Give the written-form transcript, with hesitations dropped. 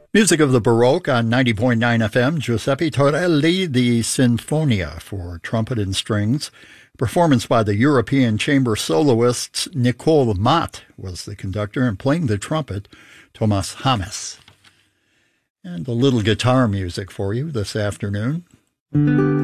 Music of the Baroque on 90.9 FM, Giuseppe Torelli, the Sinfonia for trumpet and strings. Performance by the European chamber soloists. Nicole Mott was the conductor, and playing the trumpet, Thomas Hammes. And a little guitar music for you this afternoon.